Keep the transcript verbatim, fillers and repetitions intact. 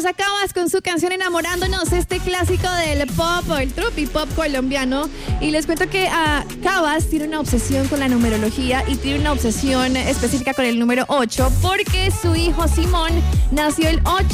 escuchamos a Cabas con su canción Enamorándonos, este clásico del pop o el tropi pop colombiano. Y les cuento que uh, Cabas tiene una obsesión con la numerología y tiene una obsesión específica con el número ocho, porque su hijo Simón nació el ocho